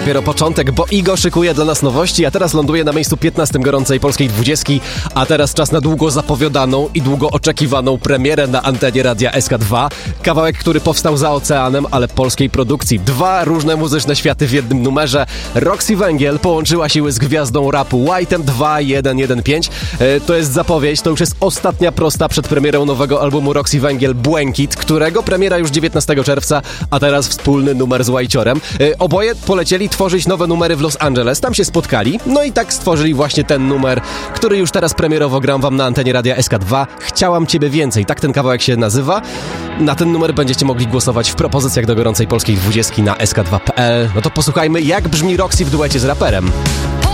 dopiero początek, bo Igo szykuje dla nas nowości, a teraz ląduje na miejscu 15 gorącej polskiej 20. A teraz czas na długo zapowiadaną i długo oczekiwaną premierę na antenie Radia SK2. Kawałek, który powstał za oceanem, ale polskiej produkcji. 2 różne muzyczne światy w jednym numerze. Roxy Węgiel połączyła siły z gwiazdą rapu White'em 2115. To jest zapowiedź, to już jest ostatnia prosta przed premierą nowego albumu Roxy Węgiel Błękit, którego premiera już 19 czerwca, a teraz wspólny numer z Whiteciorem. Oboje polecieli tworzyć nowe numery w Los Angeles, tam się spotkali, no i tak stworzyli właśnie ten numer, który już teraz premierowo gram wam na antenie Radia SK2. Chciałam Ciebie więcej, tak ten kawałek się nazywa. Na ten numer będziecie mogli głosować w propozycjach do gorącej polskiej 20 na sk2.pl. No to posłuchajmy, jak brzmi Roxy w duecie z raperem.